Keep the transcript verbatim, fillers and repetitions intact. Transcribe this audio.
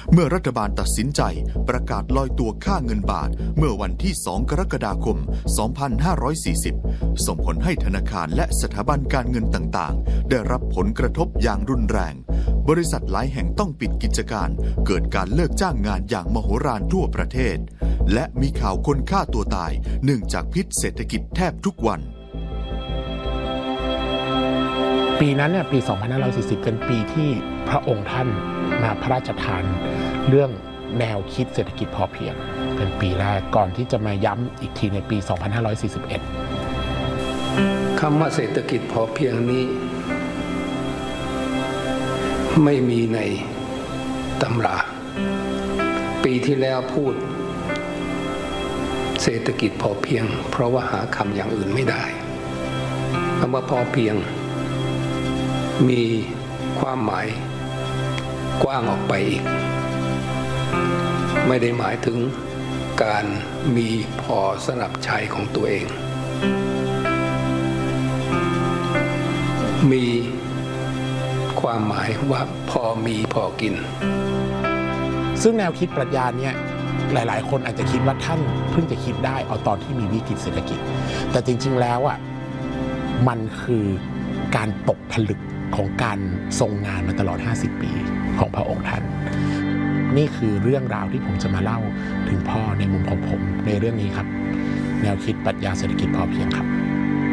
เมื่อรัฐบาลตัดสินใจประกาศลอยตัวค่าเงินบาทเมื่อวันที่สองกรกฎาคมสองพันห้าร้อยสี่สิบส่งผลให้ธนาคารและสถาบันการเงินต่างๆได้รับผลกระทบอย่างรุนแรงบริษัทหลายแห่งต้องปิดกิจการเกิดการเลิกจ้างงานอย่างมโหฬารทั่วประเทศและมีข่าวคนฆ่าตัวตายเนื่องจากพิษเศรษฐกิจแทบทุกวันปีนั้นเนี่ยปีสองพันห้าร้อยสี่สิบเป็นปีที่พระองค์ท่านมาพระราชทานเรื่องแนวคิดเศรษฐกิจพอเพียงเป็นปีแรกก่อนที่จะมาย้ำอีกทีในปีสองพันห้าร้อยสี่สิบเอ็ดคำว่าเศรษฐกิจพอเพียงนี้ไม่มีในตำราปีที่แล้วพูดเศรษฐกิจพอเพียงเพราะว่าหาคำอย่างอื่นไม่ได้คำว่าพอเพียงมีความหมายกว้างออกไปอีกไม่ได้หมายถึงการมีพอสำหรับใช้ของตัวเองมีความหมายว่าพอมีพอกินซึ่งแนวคิดปรัชญาเนี่ยหลายๆคนอาจจะคิดว่าท่านเพิ่งจะคิดได้เอาตอนที่มีวิกฤตเศรษฐกิจแต่จริงๆแล้วอ่ะมันคือการตกผลึกของการทรงงานมาตลอดห้าสิบปีของพระองค์ท่านนี่คือเรื่องราวที่ผมจะมาเล่าถึงพ่อในมุมของผมในเรื่องนี้ครับแนวคิดปรัชญาเศรษฐกิจพอเพียงครับ